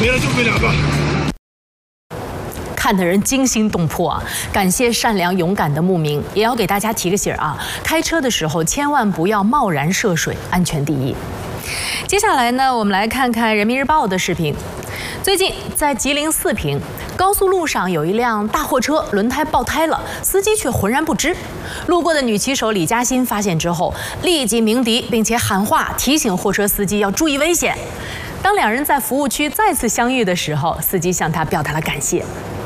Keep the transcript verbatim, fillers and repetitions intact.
没了就这两个。 看得人惊心动魄啊！感谢善良勇敢的牧民，也要给大家提个醒啊：开车的时候千万不要贸然涉水，安全第一。接下来呢，我们来看看人民日报的视频。最近在吉林四平高速路上有一辆大货车轮胎爆胎了，司机却浑然不知。路过的女骑手李嘉欣发现之后，立即鸣笛，并且喊话提醒货车司机要注意危险。当两人在服务区再次相遇的时候，司机向他表达了感谢。